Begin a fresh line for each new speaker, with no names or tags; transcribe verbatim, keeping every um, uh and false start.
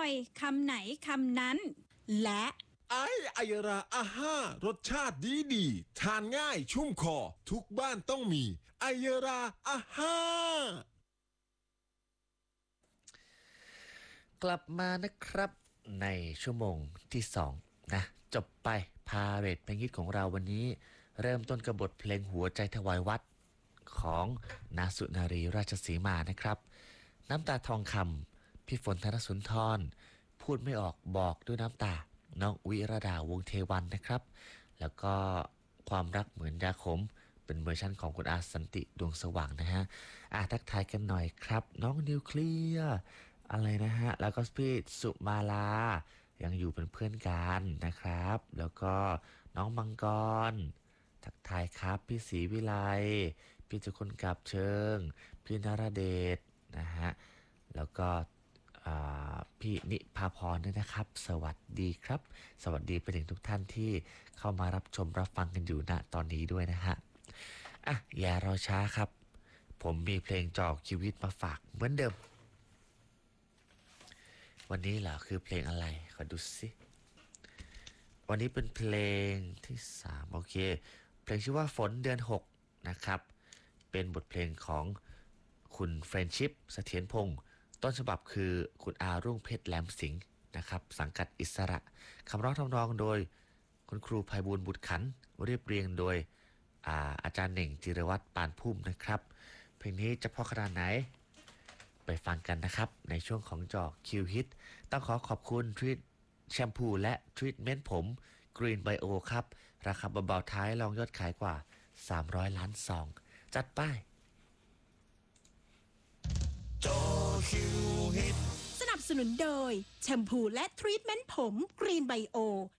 คำไหนคำนั้นและ
ไอไอยราอาห้ารสชาติดีดีทานง่ายชุ่มคอทุกบ้านต้องมีไอยราอาห้าก
ลับมานะครับในชั่วโมงที่สองนะจบไปพาเรทเพลงฮิตของเราวันนี้เริ่มต้นกับบทเพลงหัวใจถวายวัดของนาสุนารีราชสีมานะครับน้ำตาทองคำพี่ฝนธนสุนทรพูดไม่ออกบอกด้วยน้ำตาน้องวิรดาวงเทวันนะครับแล้วก็ความรักเหมือนยาขมเป็นเวอร์ชันของคุณอาสันติดวงสว่างนะฮะอ่ะทักทายกันหน่อยครับน้องนิวเคลียร์อะไรนะฮะแล้วก็พี่สุมาลายังอยู่เป็นเพื่อนกันนะครับแล้วก็น้องมังกรทักทายครับพี่ศรีวิไลพี่จุคนกับเชิงพี่นรเดชนะฮะแล้วก็พี่นิพาพรด้วยนะครับสวัสดีครับสวัสดีไปถึงทุกท่านที่เข้ามารับชมรับฟังกันอยู่ณตอนนี้ด้วยนะฮะอ่ะอย่ารอช้าครับผมมีเพลงจอกชีวิตมาฝากเหมือนเดิมวันนี้เหรอคือเพลงอะไรขอดูสิวันนี้เป็นเพลงที่สามโอเคเพลงชื่อว่าฝนเดือนหกนะครับเป็นบทเพลงของคุณเฟรนชิพเสถียรพงศ์ต้นฉบับคือคุณอารุ่งเพชรแหลมสิงห์นะครับสังกัดอิสระคำร้องทำนองโดยคุณครูไพบูลย์บุตรขันเรียบเรียงโดย อา, อาจารย์เหน่งจิรวัตรปานพุ่มนะครับเพลงนี้จะเพราะขนาดไหนไปฟังกันนะครับในช่วงของจอคิวฮิตต้องขอขอบคุณทรีทแชมพูและทรีทเมนต์ผมกรีนไบโอครับราคาเบาๆท้ายรองยอดขายกว่าสามร้อยล้านซองจัดไป
จอคิวฮิต
สนับสนุนโดยแชมพูและทรีทเมนต์ผมกรีนไบโอ